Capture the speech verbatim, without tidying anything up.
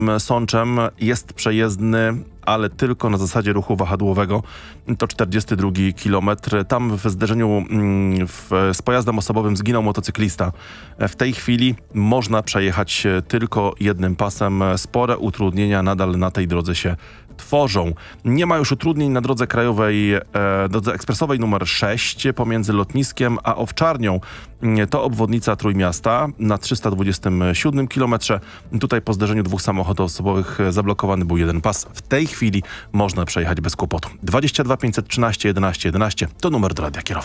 Sączem jest przejezdny, ale tylko na zasadzie ruchu wahadłowego. To czterdziesty drugi kilometr. Tam w zderzeniu w, z pojazdem osobowym zginął motocyklista. W tej chwili można przejechać tylko jednym pasem. Spore utrudnienia nadal na tej drodze się tworzą. Nie ma już utrudnień na drodze krajowej, e, drodze ekspresowej numer sześć pomiędzy lotniskiem a Owczarnią. To obwodnica Trójmiasta na trzysta dwudziestym siódmym kilometrze. Tutaj po zderzeniu dwóch samochodów osobowych zablokowany był jeden pas. W tej chwili można przejechać bez kłopotu. dwadzieścia dwa pięćset trzynaście jedenaście jedenaście to numer do Radia Kierowcy.